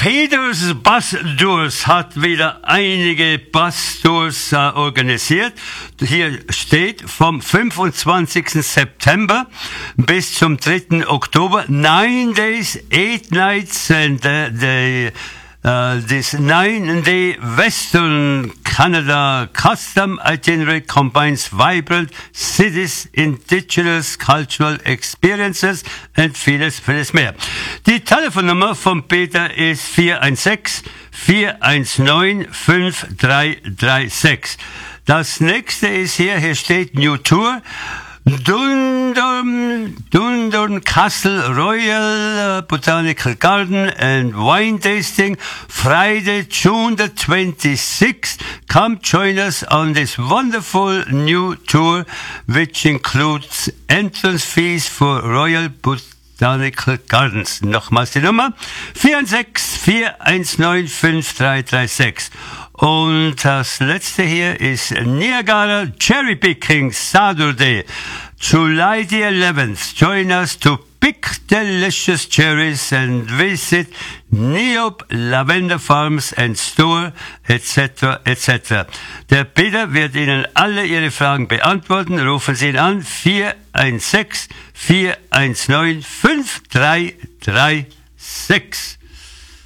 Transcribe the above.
Peters Bass-Tours hat wieder einige Bass-Tours organisiert. Hier steht vom 25. September bis zum 3. Oktober 9 days, 8 nights and this 9-day Western Canada custom itinerary combines vibrant cities, indigenous cultural experiences and vieles mehr. Die Telefonnummer von Peter ist 416-419-5336. Das nächste ist hier steht New Tour. Dundurn Castle Royal Botanical Garden and Wine Tasting, Friday, June the 26th. Come join us on this wonderful new tour, which includes entrance fees for Royal Botanical Gardens. Nochmals die Nummer 416-419-5336. Und das letzte hier ist Niagara Cherry Picking Saturday, July the 11th. Join us to pick delicious cherries and visit Neop Lavender Farms and Store, etc., etc. Der Peter wird Ihnen alle Ihre Fragen beantworten. Rufen Sie ihn an, 416-419-5336.